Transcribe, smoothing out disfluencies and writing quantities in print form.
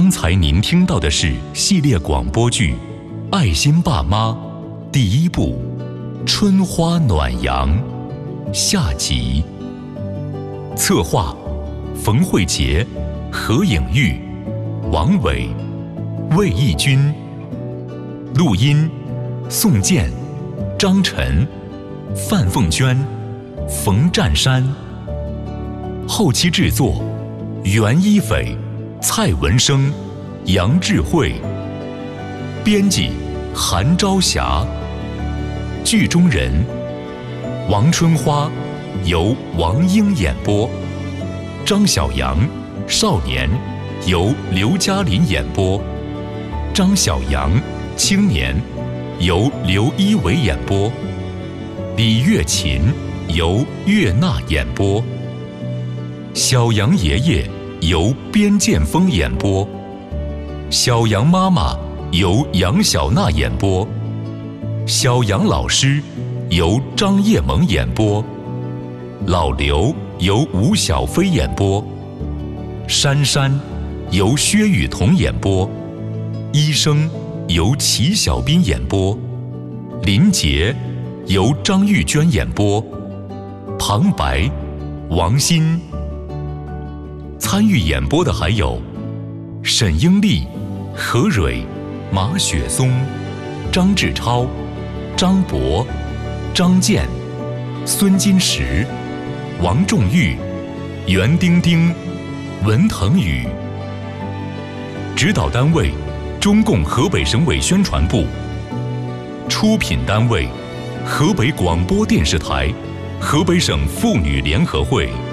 刚才您听到的是系列广播剧《爱心爸妈》第1部《春花暖阳》下集。策划：冯慧杰、何颖玉、王伟、魏义军。录音：宋健、张晨、范凤娟、冯占山。后期制作：袁一斐、蔡文生、杨智慧。编辑：韩朝霞。剧中人：王春花由王英演播，张小阳少年由刘嘉琳演播，张小阳青年由刘一伟演播，李月琴由岳娜演播，小杨爷爷由边建峰演播，小杨妈妈由杨小娜演播，小杨老师由张叶萌演播，老刘由吴小飞演播，珊珊由薛雨桐演播，医生由齐小斌演播，林杰由张玉娟演播，旁白王鑫。参与演播的还有沈英丽、何蕊、马雪松、张志超、张博、张健、孙金石、王仲玉、袁丁丁、文腾宇。指导单位：中共河北省委宣传部。出品单位：河北广播电视台、河北省妇女联合会。